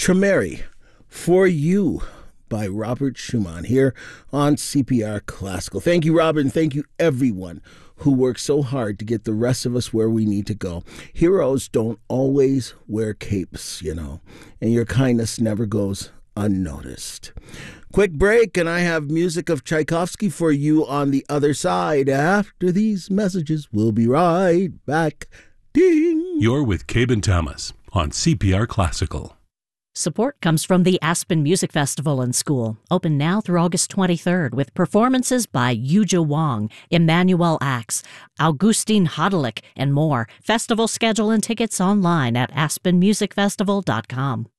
Tremere, For You by Robert Schumann here on CPR Classical. Thank you, Robert, and thank you, everyone who works so hard to get the rest of us where we need to go. Heroes don't always wear capes, and your kindness never goes unnoticed. Quick break, and I have music of Tchaikovsky for you on the other side. After these messages, we'll be right back. Ding! You're with Cabe and Thomas on CPR Classical. Support comes from the Aspen Music Festival and School, open now through August 23rd, with performances by Yuja Wang, Emmanuel Axe, Augustin Hodelick, and more. Festival schedule and tickets online at aspenmusicfestival.com.